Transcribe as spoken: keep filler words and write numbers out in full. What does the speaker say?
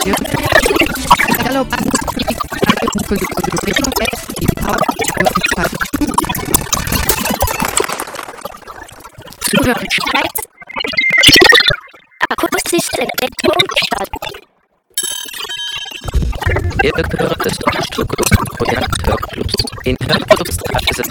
Akustische Elektronikstadt. Ihr gehört des Unterstützungsprojekts Hörclubs. In Hörclubs treffen sich